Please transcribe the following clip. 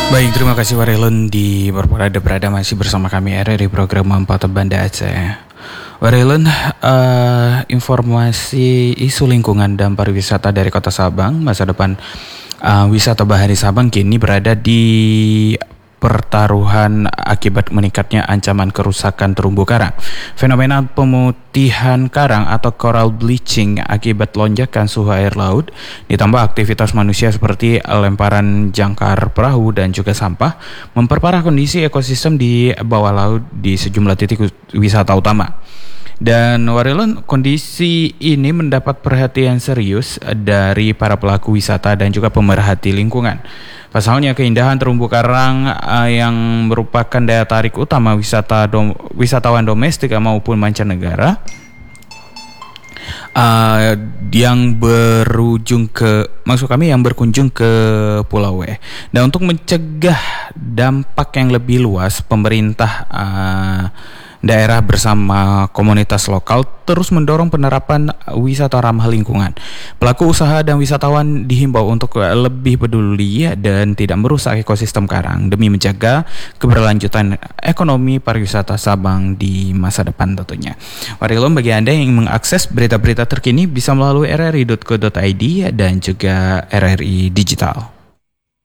Baik, terima kasih Warilun berada masih bersama kami RRI program Empat Banda Aceh. Warilun, informasi isu lingkungan dan pariwisata dari Kota Sabang, masa depan wisata bahari Sabang kini berada di pertaruhan akibat meningkatnya ancaman kerusakan terumbu karang. Fenomena pemutihan karang atau coral bleaching akibat lonjakan suhu air laut ditambah aktivitas manusia seperti lemparan jangkar perahu dan juga sampah memperparah kondisi ekosistem di bawah laut di sejumlah titik wisata utama. Dan Warilun, kondisi ini mendapat perhatian serius dari para pelaku wisata dan juga pemerhati lingkungan. Pasalnya keindahan terumbu karang yang merupakan daya tarik utama wisatawan domestik maupun mancanegara yang berkunjung ke Pulau W. Dan untuk mencegah dampak yang lebih luas, pemerintah daerah bersama komunitas lokal terus mendorong penerapan wisata ramah lingkungan. Pelaku usaha dan wisatawan dihimbau untuk lebih peduli dan tidak merusak ekosistem karang demi menjaga keberlanjutan ekonomi pariwisata Sabang di masa depan tentunya. Warilum, bagi Anda yang mengakses berita-berita terkini bisa melalui rri.co.id dan juga RRI Digital.